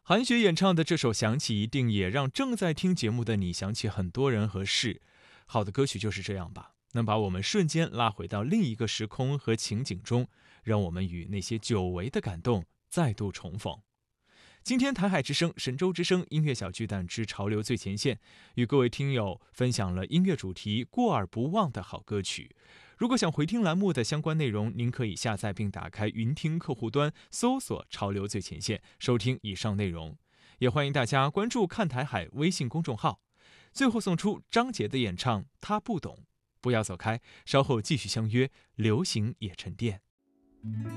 韩雪演唱的这首《想起》，一定也让正在听节目的你想起很多人和事。好的歌曲就是这样吧，能把我们瞬间拉回到另一个时空和情景中，让我们与那些久违的感动再度重逢。今天台海之声、神州之声音乐小巨蛋之潮流最前线，与各位听友分享了音乐主题过耳不忘的好歌曲。如果想回听栏目的相关内容，您可以下载并打开云听客户端，搜索潮流最前线，收听以上内容。也欢迎大家关注看台海微信公众号。最后送出张杰的演唱《他不懂》，不要走开，稍后继续相约流行也沉淀。